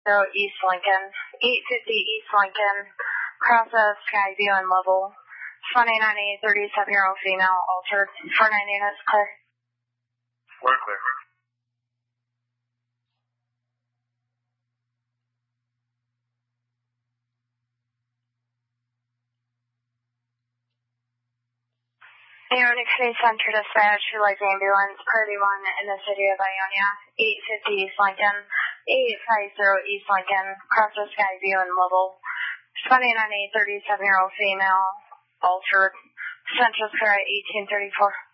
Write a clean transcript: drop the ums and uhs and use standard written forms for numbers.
East Lincoln, 850 East Lincoln, process Skyview and level. 29A, 37-year-old female, altered. 49 units, clear. We're clear. New York City Center dispatch, your light ambulance, priority 1 in the city of Ionia, 850 East Lincoln, 850 East Lincoln, process Skyview and level. 29A, 37-year-old female, altered. Central Square 1834.